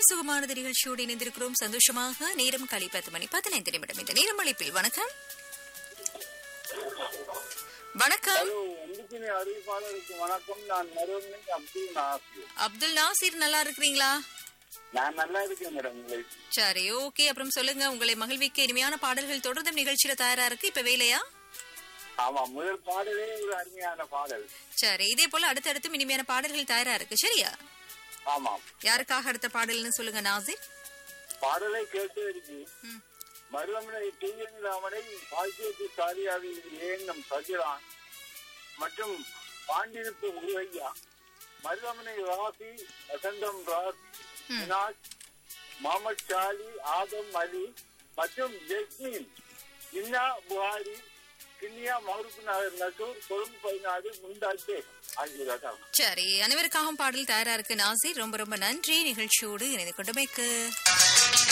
வணக்கம். சுகமானது நிகழ்ச்சியோடு இணைந்திருக்கிறோம். சந்தோஷமாக நேரம் காலை 10:15 இந்த நேரம் அழைப்பில் வணக்கம். வணக்கம். அறிவிப்பாளருக்கு வணக்கம். நான் மருவமனை அப்துல் நாசிர். அப்துல் நாசிர், நல்லா இருக்கிறீங்களா? நான் நல்லா இருக்கேன் மேடம். சரி, ஓகே. அப்புறம் சொல்லுங்க, உங்களை மகிழ்விக்க இனிமையான பாடல்கள் தொடர்ந்தும் நிகழ்ச்சியில தயாரா இருக்கு. இப்ப வேலையா? ஆமா, முதல் பாடலே ஒரு அருமையான பாடல். சரி, இதே போல அடுத்தடுத்தும் இனிமையான பாடல்கள் தயாரா இருக்கு. சரியா? ஆமாம். யாருக்காக அடுத்த பாடல்னு சொல்லுங்க நாசிர். பாடலை கேட்டு இருக்கு. மருவமனை டிஎன் ராமனை பாக்கியத்து சாரியாவில் ஏஎன்எம் சஜிரான் மற்றும் பாண்டிருப்பு உருவையா, மருவமனை ராசி, வசந்தம் ராசி, வினாஷ், முகமது ஷாலி, ஆதம் அலி மற்றும் ஜெஸ்மின், இன்னா புகாரி, கிண்ணியா, மஹரூப் நகர், நசூர், கொழும்பு 14, முந்தாஜ் ஆகியோர். சரி, அனைவருக்காகவும் பாடல் தயாரா இருக்கு நாசிர். ரொம்ப ரொம்ப நன்றி நிகழ்ச்சியோடு இணைந்து கொண்டமைக்கு.